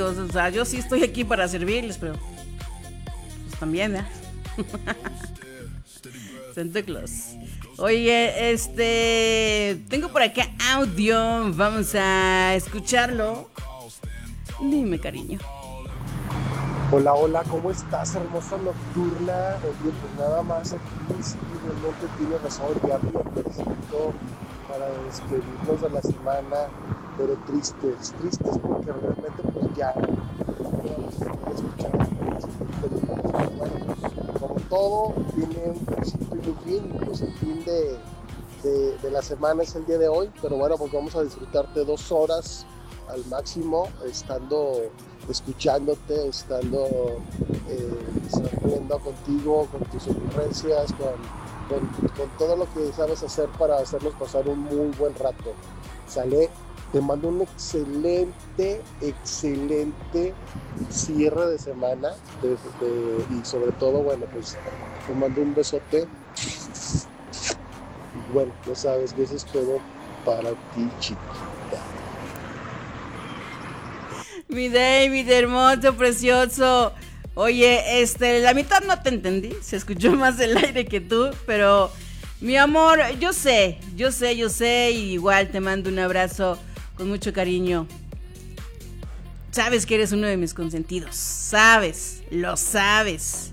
amigos. O sea, yo sí estoy aquí para servirles, pero pues también, ¿eh? Santa Claus. Oye, tengo por acá audio. Vamos a escucharlo. Dime, cariño. Hola, hola, ¿cómo estás, hermosa nocturna? Oye, pues nada más aquí, sí, realmente tiene razón, ya viernesito para despedirnos de la semana, pero tristes porque realmente pues ya escuchamos como todo tiene un principio y un fin, y pues el fin de la semana es el día de hoy, pero bueno, pues vamos a disfrutarte 2 horas al máximo, escuchándote, sonriendo contigo, con tus ocurrencias, con todo lo que sabes hacer para hacernos pasar un muy buen rato. ¿Sale? Te mando un excelente cierre de semana y sobre todo, bueno, pues te mando un besote. Y bueno, ya sabes que eso es todo para ti, chiquita. Mi David, hermoso, precioso. Oye, la mitad no te entendí. Se escuchó más el aire que tú, pero mi amor, yo sé, y igual te mando un abrazo con mucho cariño. Sabes que eres uno de mis consentidos. Sabes, lo sabes.